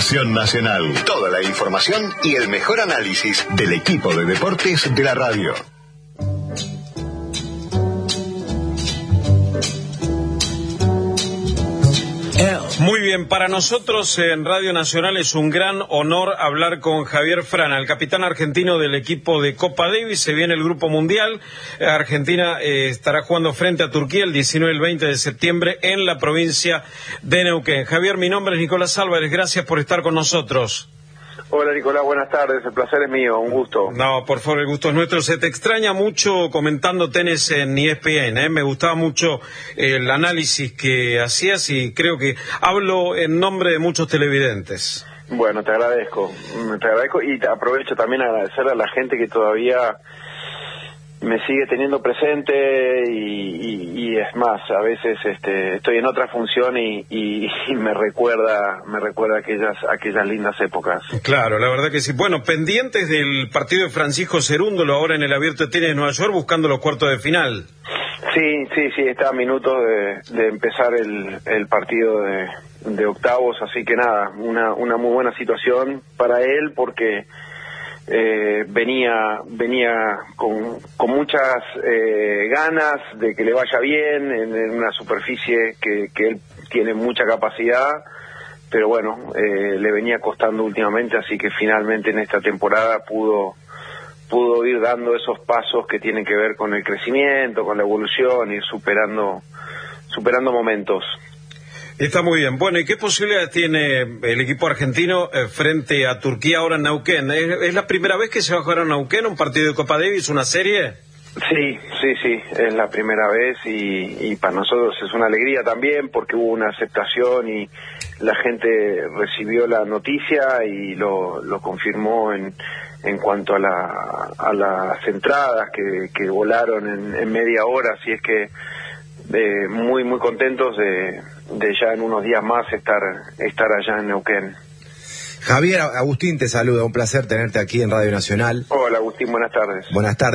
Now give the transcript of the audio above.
Nación Nacional. Toda la información y el mejor análisis del equipo de deportes de la radio. Muy bien, para nosotros en Radio Nacional es un gran honor hablar con Javier Frana, el capitán argentino del equipo de Copa Davis. Se viene el Grupo Mundial. Argentina estará jugando frente a Turquía el 19 y el 20 de septiembre en la provincia de Neuquén. Javier, mi nombre es Nicolás Álvarez, gracias por estar con nosotros. Hola Nicolás, buenas tardes, el placer es mío, un gusto. No, por favor, el gusto es nuestro. Se te extraña mucho comentando tenis en ESPN, me gustaba mucho el análisis que hacías y creo que hablo en nombre de muchos televidentes. Bueno, te agradezco y te aprovecho también a agradecer a la gente que todavía me sigue teniendo presente y es más, a veces estoy en otra función y me recuerda aquellas lindas épocas. Claro, la verdad que sí. Bueno, pendientes del partido de Francisco Cerúndolo ahora en el Abierto de Tenis de Nueva York buscando los cuartos de final. Sí, está a minutos de empezar el partido de octavos, así que nada, una muy buena situación para él porque venía con muchas ganas de que le vaya bien en una superficie que él tiene mucha capacidad, pero bueno, le venía costando últimamente, así que finalmente en esta temporada pudo ir dando esos pasos que tienen que ver con el crecimiento, con la evolución, ir superando momentos. Está muy bien. Bueno, ¿y qué posibilidades tiene el equipo argentino frente a Turquía ahora en Neuquén? ¿Es la primera vez que se va a jugar en Neuquén un partido de Copa Davis, una serie? Sí, es la primera vez y para nosotros es una alegría también porque hubo una aceptación y la gente recibió la noticia y lo confirmó en cuanto a las entradas que volaron en media hora, así es que muy contentos de ya en unos días más estar allá en Neuquén. Javier, Agustín te saluda, un placer tenerte aquí en Radio Nacional. Hola Agustín, buenas tardes. Buenas tardes.